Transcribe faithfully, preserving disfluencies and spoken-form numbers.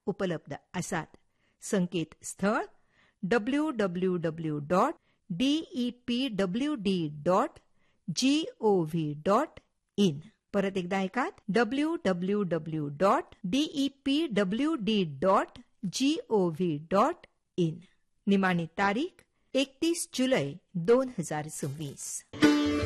उपलब्ध आसात. संकेत स्थळ W W W dot D E P W D dot G O V dot in. परत एकदा ऐकात W W W dot D E P W D dot G O V dot in. निमाणी तारीख एकतीस जुलै दोन हजार सव्वीस.